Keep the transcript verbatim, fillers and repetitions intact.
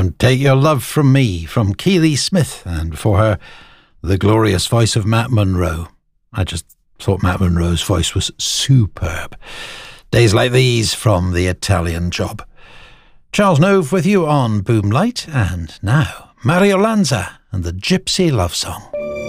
Don't Take Your Love From Me from Keely Smith, and before her, the glorious voice of Matt Monro. I just thought Matt Monro's voice was superb. Days Like These from The Italian Job. Charles Nove with you on Boomlight, and now Mario Lanza and the Gypsy Love Song.